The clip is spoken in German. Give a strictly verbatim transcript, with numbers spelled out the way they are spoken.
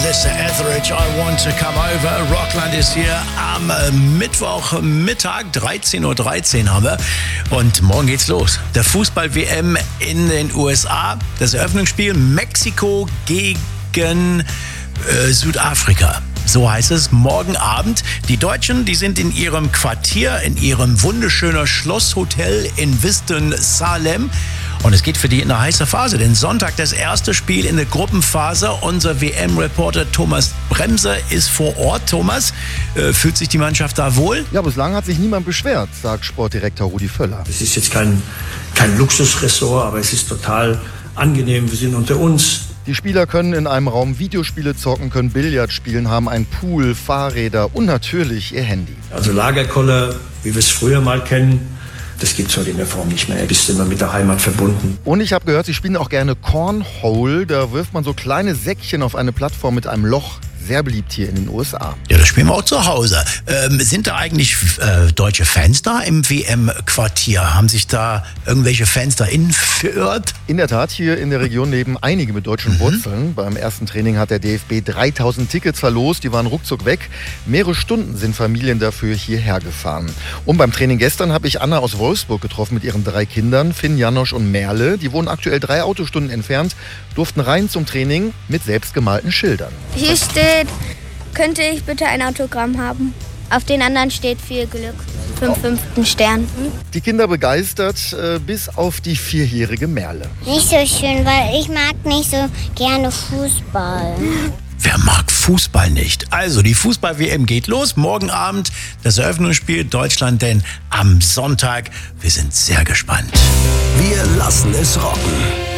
Mister Etheridge, I want to come over. Rockland ist hier am Mittwochmittag, dreizehn Uhr dreizehn haben wir. Und morgen geht's los. Der Fußball-W M in den U S A. Das Eröffnungsspiel Mexiko gegen äh, Südafrika. So heißt es, morgen Abend. Die Deutschen, die sind in ihrem Quartier, in ihrem wunderschönen Schlosshotel in Winston-Salem. Und es geht für die in eine heiße Phase, denn Sonntag das erste Spiel in der Gruppenphase. Unser W M-Reporter Thomas Bremser ist vor Ort. Thomas, äh, fühlt sich die Mannschaft da wohl? Ja, bislang hat sich niemand beschwert, sagt Sportdirektor Rudi Völler. Es ist jetzt kein, kein Luxusressort, aber es ist total angenehm. Wir sind unter uns. Die Spieler können in einem Raum Videospiele zocken, können Billard spielen, haben einen Pool, Fahrräder und natürlich ihr Handy. Also Lagerkoller, wie wir es früher mal kennen, das gibt es heute in der Form nicht mehr. Du bist immer mit der Heimat verbunden. Und ich habe gehört, sie spielen auch gerne Cornhole. Da wirft man so kleine Säckchen auf eine Plattform mit einem Loch. Sehr beliebt hier in den U S A. Ja, das spielen wir auch zu Hause. Ähm, sind da eigentlich äh, deutsche Fans da im W M-Quartier? Haben sich da irgendwelche Fans da innen verirrt? In der Tat, hier in der Region leben einige mit deutschen mhm. Wurzeln. Beim ersten Training hat der D F B dreitausend Tickets verlost. Die waren ruckzuck weg. Mehrere Stunden sind Familien dafür hierher gefahren. Und beim Training gestern habe ich Anna aus Wolfsburg getroffen mit ihren drei Kindern, Finn, Janosch und Merle. Die wohnen aktuell drei Autostunden entfernt, durften rein zum Training mit selbstgemalten Schildern. Hier steht, könnte ich bitte ein Autogramm haben? Auf den anderen steht viel Glück. Fünf fünften Stern. Die Kinder begeistert, äh, bis auf die vierjährige Merle. Nicht so schön, weil ich mag nicht so gerne Fußball. Wer mag Fußball nicht? Also, die Fußball-W M geht los. Morgen Abend das Eröffnungsspiel Deutschland, denn am Sonntag. Wir sind sehr gespannt. Wir lassen es rocken.